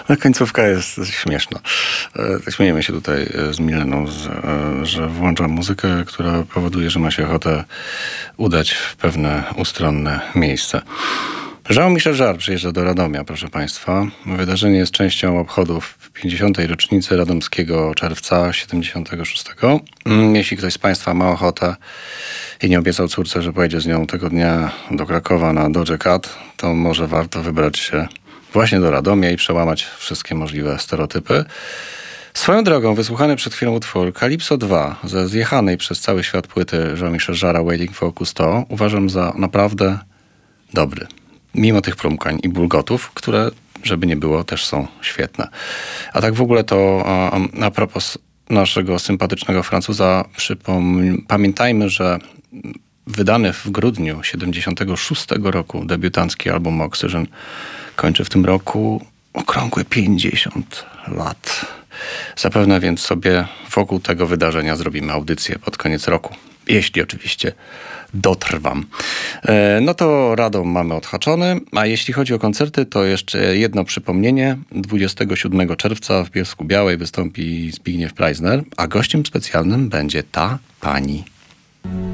No, końcówka jest śmieszna. Śmiejemy się tutaj z Mileną, że włączam muzykę, która powoduje, że ma się ochotę udać w pewne ustronne miejsce. Jean-Michel Jarre przyjeżdża do Radomia, proszę Państwa. Wydarzenie jest częścią obchodów 50. rocznicy radomskiego czerwca 76. Jeśli ktoś z Państwa ma ochotę i nie obiecał córce, że pojedzie z nią tego dnia do Krakowa na Dodge Cat, to może warto wybrać się właśnie do Radomia i przełamać wszystkie możliwe stereotypy. Swoją drogą, wysłuchany przed chwilą utwór Calypso 2 ze zjechanej przez cały świat płyty Jean-Michel Jarre'a Waiting for Cousteau uważam za naprawdę dobry. Mimo tych plumkań i bulgotów, które, żeby nie było, też są świetne. A tak w ogóle to a propos naszego sympatycznego Francuza, pamiętajmy, że wydany w grudniu 76 roku debiutancki album Oxygen kończy w tym roku okrągłe 50 lat. Zapewne więc sobie wokół tego wydarzenia zrobimy audycję pod koniec roku. Jeśli oczywiście dotrwam. No to Radom mamy odhaczony, a jeśli chodzi o koncerty, to jeszcze jedno przypomnienie. 27 czerwca w Bielsku-Białej wystąpi Zbigniew Preissner, a gościem specjalnym będzie ta pani.